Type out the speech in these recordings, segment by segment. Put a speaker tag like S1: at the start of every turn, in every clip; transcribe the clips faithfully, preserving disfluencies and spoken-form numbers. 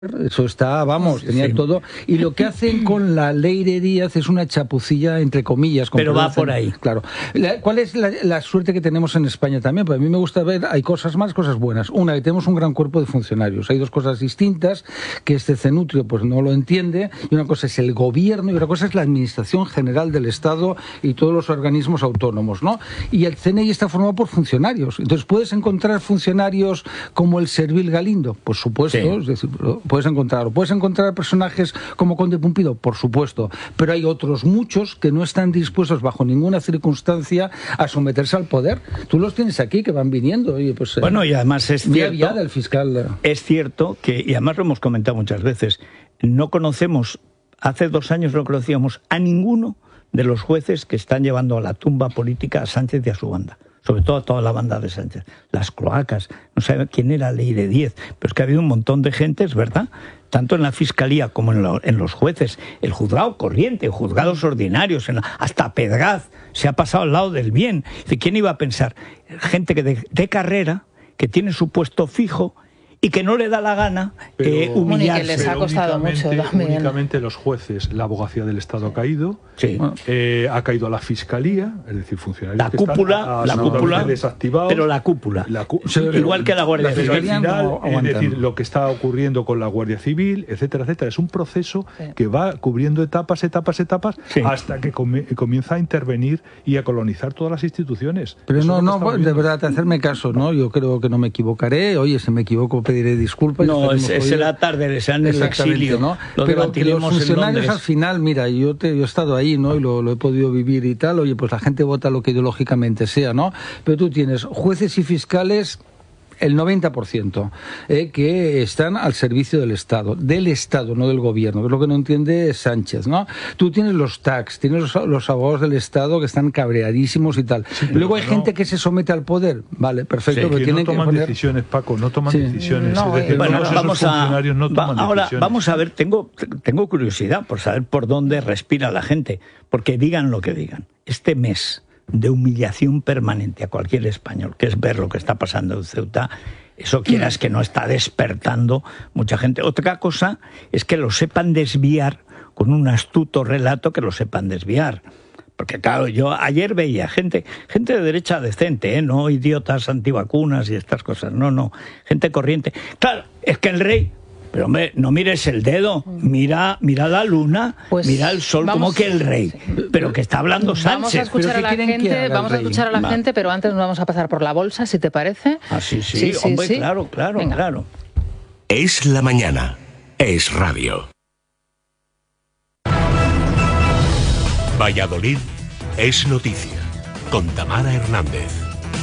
S1: Eso está, vamos, tenía sí. todo. Y lo que hacen con la ley de Díaz es una chapucilla, entre comillas.
S2: Pero va por ahí.
S1: Claro. La, ¿Cuál es la, la suerte que tenemos en España también? Pues a mí me gusta ver, hay cosas malas, cosas buenas. Una, que tenemos un gran cuerpo de funcionarios. Hay dos cosas distintas, que este Cenutrio pues no lo entiende. Y una cosa es el gobierno y otra cosa es la Administración General del Estado y todos los organismos autónomos, ¿no? Y el C N I está formado por funcionarios. Entonces, ¿puedes encontrar funcionarios como el Servil Galindo? Por supuesto, sí. Es decir, puedes encontrarlo. Puedes encontrar personajes como Conde Pumpido, por supuesto, pero hay otros muchos que no están dispuestos bajo ninguna circunstancia a someterse al poder. Tú los tienes aquí que van viniendo. Oye, pues,
S2: bueno, y además es cierto,
S1: Viada, el fiscal.
S2: Es cierto que, y además lo hemos comentado muchas veces, no conocemos, hace dos años no conocíamos a ninguno de los jueces que están llevando a la tumba política a Sánchez y a su banda. Sobre todo a toda la banda de Sánchez, las cloacas, no sé quién era Ley de Díez, pero es que ha habido un montón de gentes, ¿verdad?, tanto en la Fiscalía como en, lo, en los jueces, el juzgado corriente, juzgados ordinarios, en la, hasta Pedraz se ha pasado al lado del bien. ¿Quién iba a pensar? Gente que de, de carrera, que tiene su puesto fijo y que no le da la gana
S3: pero,
S2: eh, humillarse.
S4: Que les ha costado mucho también.
S3: Únicamente los jueces, la abogacía del Estado ha caído,
S2: sí.
S3: eh, ha caído a la Fiscalía, es decir, funcionarios
S2: la
S3: que
S2: cúpula,
S3: están
S2: la cúpula,
S3: desactivados.
S2: Pero la cúpula,
S3: la cu sí, pero,
S2: igual que la Guardia Civil.
S3: Pero al final,
S1: no
S3: es decir, lo que está ocurriendo con la Guardia Civil, etcétera, etcétera, es un proceso sí. que va cubriendo etapas, etapas, etapas, sí. hasta que com comienza a intervenir y a colonizar todas las instituciones.
S1: Pero
S3: Eso
S1: no, no, de verdad, hacerme caso, ¿no? Yo creo que no me equivocaré. Oye, si me equivoco pediré disculpas.
S2: No, es, es la tarde, se han en el exilio,
S1: ¿no?
S2: Lo
S1: pero que los funcionarios
S2: en
S1: al final, mira, yo, te, yo he estado ahí, ¿no? Y lo, lo he podido vivir y tal, oye, pues la gente vota lo que ideológicamente sea, ¿no? Pero tú tienes jueces y fiscales, el noventa por ciento, eh, que están al servicio del Estado, del Estado, no del gobierno, que es lo que no entiende Sánchez, ¿no? Tú tienes los tax, tienes los, los abogados del Estado que están cabreadísimos y tal. Sí, Luego hay no, gente que se somete al poder, vale, perfecto,
S3: sí,
S1: pero
S3: que
S1: tienen
S3: no toman
S1: que poner...
S3: decisiones, Paco, no toman sí. decisiones.
S4: No,
S3: es decir,
S2: bueno,
S3: no,
S2: vamos a,
S3: funcionarios no toman
S2: va, ahora
S3: decisiones.
S2: Vamos a ver, tengo, tengo curiosidad por saber por dónde respira la gente, porque digan lo que digan. Este mes de humillación permanente a cualquier español, que es ver lo que está pasando en Ceuta, eso quieras que no está despertando mucha gente. Otra cosa es que lo sepan desviar con un astuto relato, que lo sepan desviar. Porque claro, yo ayer veía gente, gente de derecha decente, ¿eh? No idiotas antivacunas y estas cosas, no, no, gente corriente. Claro, es que el rey... Pero hombre, no mires el dedo, mira, mira la luna, pues mira el sol, vamos, como que el rey. Pero que está hablando Sánchez.
S4: Vamos a escuchar a la gente, vamos a escuchar a la Va. gente, pero antes nos vamos a pasar por la bolsa, si te parece.
S2: Ah, sí, sí, sí, sí hombre, sí. claro, claro, Venga. claro.
S5: Es la mañana, es radio. Valladolid es noticia, con Tamara Hernández.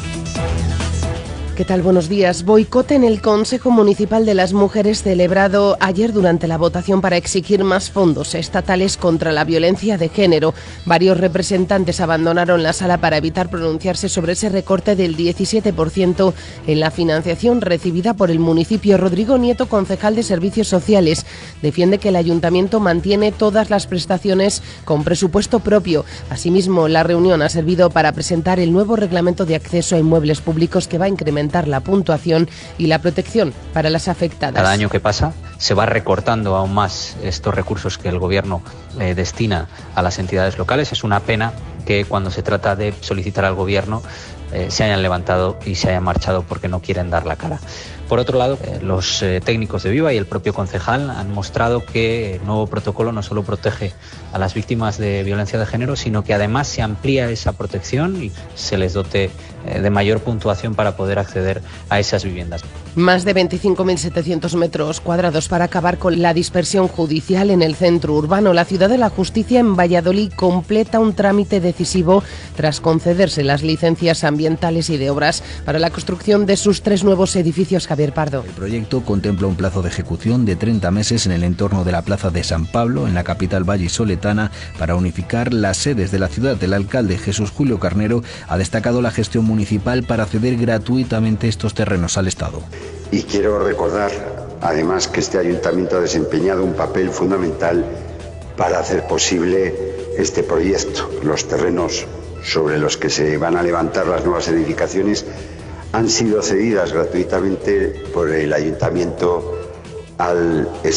S6: ¿Qué tal? Buenos días. Boicot en el Consejo Municipal de las Mujeres celebrado ayer durante la votación para exigir más fondos estatales contra la violencia de género. Varios representantes abandonaron la sala para evitar pronunciarse sobre ese recorte del diecisiete por ciento en la financiación recibida por el municipio. Rodrigo Nieto, concejal de Servicios Sociales, defiende que el ayuntamiento mantiene todas las prestaciones con presupuesto propio. Asimismo, la reunión ha servido para presentar el nuevo reglamento de acceso a inmuebles públicos que va a incrementar la puntuación y la protección para las afectadas.
S7: Cada año que pasa se va recortando aún más estos recursos que el gobierno eh, destina a las entidades locales. Es una pena que cuando se trata de solicitar al gobierno eh, se hayan levantado y se hayan marchado porque no quieren dar la cara. Por otro lado, eh, los eh, técnicos de Viva y el propio concejal han mostrado que el nuevo protocolo no solo protege a las víctimas de violencia de género, sino que además se amplía esa protección y se les dote eh, de mayor puntuación para poder acceder a esas viviendas.
S6: Más de veinticinco mil setecientos metros cuadrados para acabar con la dispersión judicial en el centro urbano. La Ciudad de la Justicia en Valladolid completa un trámite decisivo tras concederse las licencias ambientales y de obras para la construcción de sus tres nuevos edificios. Javier Pardo.
S8: El proyecto contempla un plazo de ejecución de treinta meses en el entorno de la Plaza de San Pablo, en la capital vallisoletana, para unificar las sedes de la ciudad. El alcalde Jesús Julio Carnero ha destacado la gestión municipal para ceder gratuitamente estos terrenos al Estado.
S9: Y quiero recordar, además, que este ayuntamiento ha desempeñado un papel fundamental para hacer posible este proyecto. Los terrenos sobre los que se van a levantar las nuevas edificaciones han sido cedidas gratuitamente por el ayuntamiento al